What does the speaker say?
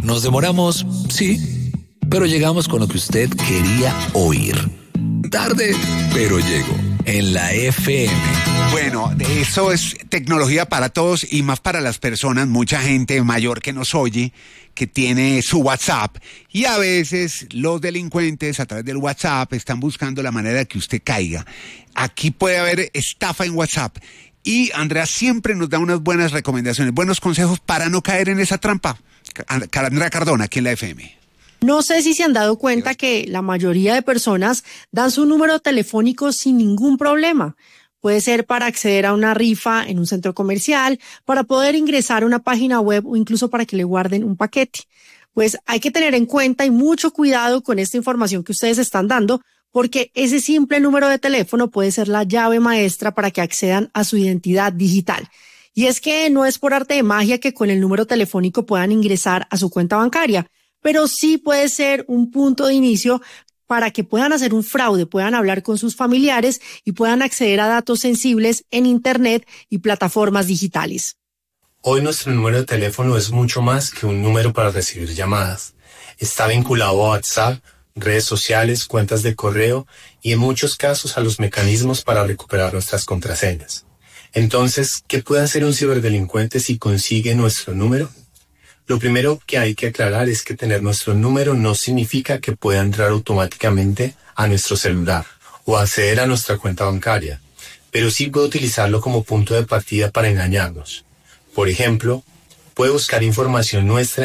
Nos demoramos, sí, pero llegamos con lo que usted quería oír. Tarde, pero llegó. En la FM. Bueno, eso es tecnología para todos y más para las personas, mucha gente mayor que nos oye, que tiene su WhatsApp y a veces los delincuentes a través del WhatsApp están buscando la manera de que usted caiga. Aquí puede haber estafa en WhatsApp y Andrea siempre nos da unas buenas recomendaciones, buenos consejos para no caer en esa trampa. Andrea Cardona, aquí en la FM. No sé si se han dado cuenta que la mayoría de personas dan su número telefónico sin ningún problema. Puede ser para acceder a una rifa en un centro comercial, para poder ingresar a una página web o incluso para que le guarden un paquete. Pues hay que tener en cuenta y mucho cuidado con esta información que ustedes están dando, porque ese simple número de teléfono puede ser la llave maestra para que accedan a su identidad digital. Y es que no es por arte de magia que con el número telefónico puedan ingresar a su cuenta bancaria, pero sí puede ser un punto de inicio para que puedan hacer un fraude, puedan hablar con sus familiares y puedan acceder a datos sensibles en Internet y plataformas digitales. Hoy nuestro número de teléfono es mucho más que un número para recibir llamadas. Está vinculado a WhatsApp, redes sociales, cuentas de correo y en muchos casos a los mecanismos para recuperar nuestras contraseñas. Entonces, ¿qué puede hacer un ciberdelincuente si consigue nuestro número? Lo primero que hay que aclarar es que tener nuestro número no significa que pueda entrar automáticamente a nuestro celular o acceder a nuestra cuenta bancaria, pero sí puede utilizarlo como punto de partida para engañarnos. Por ejemplo, puede buscar información nuestra